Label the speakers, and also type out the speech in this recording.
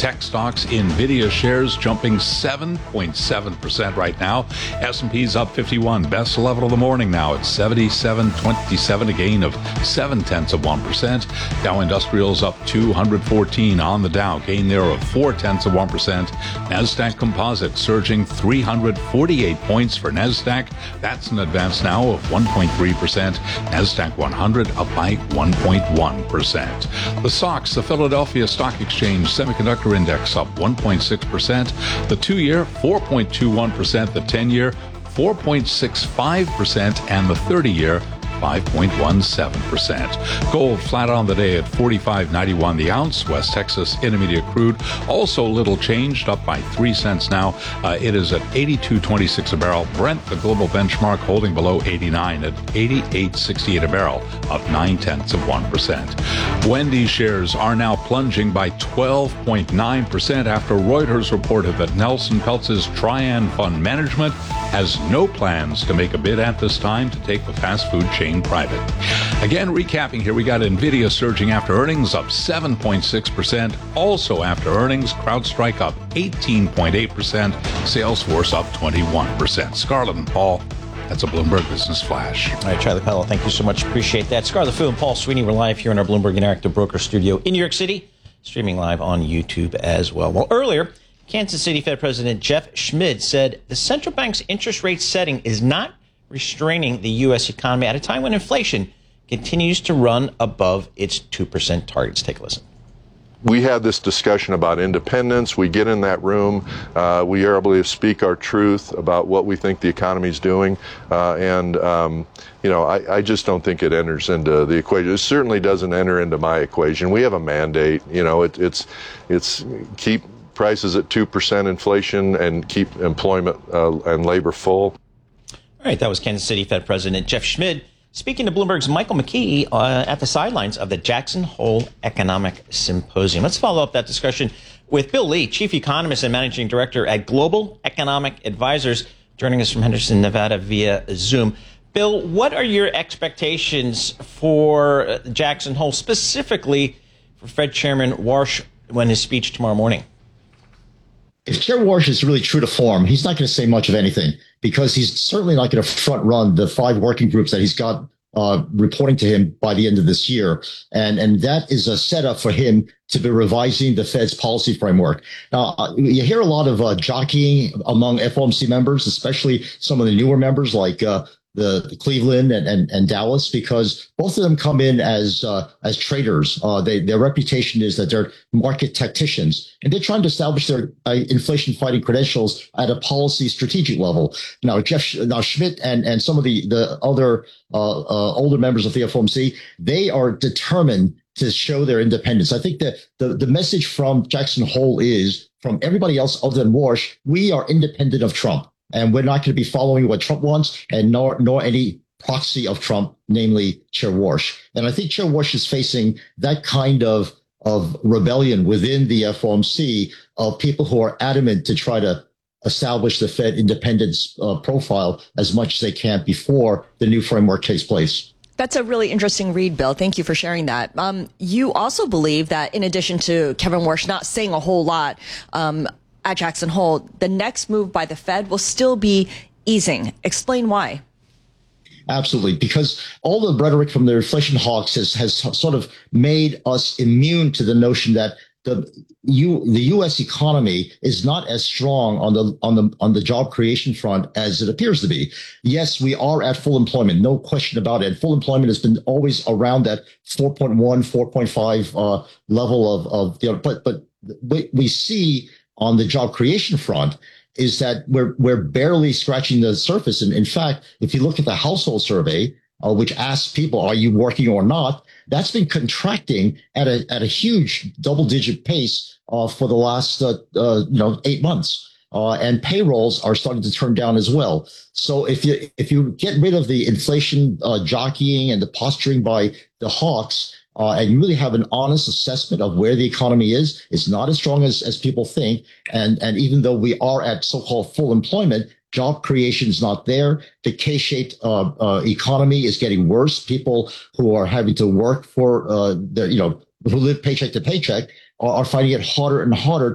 Speaker 1: Tech stocks, Nvidia shares jumping 7.7% right now. S&P's up 51. Best level of the morning now at 77.27, a gain of 0.7%. Dow Industrials up 214 on the Dow, gain there of 0.4%. Nasdaq Composite surging 348 points for Nasdaq. That's an advance now of 1.3%. Nasdaq 100 up by 1.1%. The SOX, the Philadelphia Stock Exchange Semiconductor Index, up 1.6%. The 2-year, 4.21%. The 10-year, 4.65%. And the 30-year, 5.17%. Gold flat on the day at $45.91 the ounce. West Texas Intermediate crude also little changed, up by 3 cents now. It is at $82.26 a barrel. Brent, the global benchmark, holding below 89 at $88.68 a barrel, up 0.9%. Wendy's shares are now plunging by 12.9% after Reuters reported that Nelson Peltz's Trian Fund Management has no plans to make a bid at this time to take the fast food chain private. Again, recapping here, we got Nvidia surging after earnings, up 7.6%. Also after earnings, CrowdStrike up 18.8%. Salesforce up 21%. Scarlett and Paul, that's a Bloomberg Business Flash.
Speaker 2: All right, Charlie Pellet, thank you so much. Appreciate that. Scarlett Fu and Paul Sweeney, we're live here in our Bloomberg Interactive Broker studio in New York City, streaming live on YouTube as well. Well, earlier, Kansas City Fed President Jeff Schmid said the central bank's interest rate setting is not restraining the U.S. economy at a time when inflation continues to run above its 2% targets. Take a listen.
Speaker 3: We had this discussion about independence. We get in that room. We are able to speak our truth about what we think the economy is doing. I just don't think it enters into the equation. It certainly doesn't enter into my equation. We have a mandate. It's keep prices at 2% inflation and keep employment and labor full.
Speaker 2: All right, that was Kansas City Fed President Jeff Schmid speaking to Bloomberg's Michael McKee at the sidelines of the Jackson Hole Economic Symposium. Let's follow up that discussion with Bill Lee, Chief Economist and Managing Director at Global Economic Advisors, joining us from Henderson, Nevada via Zoom. Bill, what are your expectations for Jackson Hole, specifically for Fed Chairman Warsh when his speech tomorrow morning?
Speaker 4: If Chair Warsh is really true to form, he's not going to say much of anything because he's certainly not going to front run the 5 working groups that he's got reporting to him by the end of this year. And that is a setup for him to be revising the Fed's policy framework. Now, you hear a lot of jockeying among FOMC members, especially some of the newer members like the Cleveland and Dallas, because both of them come in as traders. Their reputation is that they're market tacticians, and they're trying to establish their inflation fighting credentials at a policy strategic level. Now, Schmidt and some of the other older members of the FOMC, they are determined to show their independence. I think that the message from Jackson Hole is, from everybody else other than Warsh, we are independent of Trump. And we're not going to be following what Trump wants, and nor any proxy of Trump, namely Chair Warsh. And I think Chair Warsh is facing that kind of rebellion within the FOMC of people who are adamant to try to establish the Fed independence profile as much as they can before the new framework takes place.
Speaker 5: That's a really interesting read, Bill. Thank you for sharing that. You also believe that in addition to Kevin Warsh not saying a whole lot, at Jackson Hole, the next move by the Fed will still be easing. Explain why.
Speaker 4: Absolutely, because all the rhetoric from the inflation hawks has sort of made us immune to the notion that the U.S. economy is not as strong on the job creation front as it appears to be. Yes, we are at full employment, no question about it. Full employment has been always around that 4.1, 4.5 level of but we see on the job creation front is that we're barely scratching the surface. And in fact, if you look at the household survey, which asks people, are you working or not? That's been contracting at a huge double-digit pace for the last 8 months. And payrolls are starting to turn down as well. So if you get rid of the inflation jockeying and the posturing by the hawks, and you really have an honest assessment of where the economy is, it's not as strong as people think. And even though we are at so-called full employment, job creation is not there. The K-shaped economy is getting worse. People who are having to work for who live paycheck to paycheck are finding it harder and harder